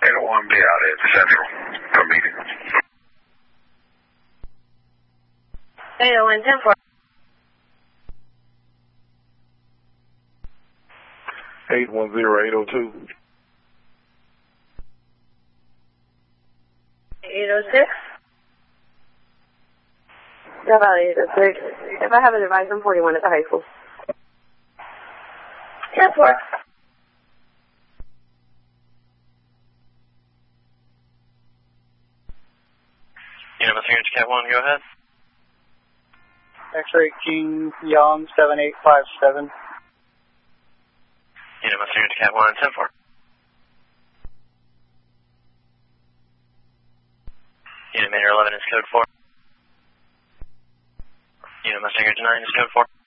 801 be out at Central for meeting. 801, 10-4. 810-802. 806. Yeah, about 806. If I have a device, I'm 41 at the high school. 10-4. Unit Messenger to Cat 1, go ahead. X-ray King Young 7857. Unit Messenger to Cat 1, 10-4. Unit Mayor 11 is code 4. Unit Messenger to 9 is code 4.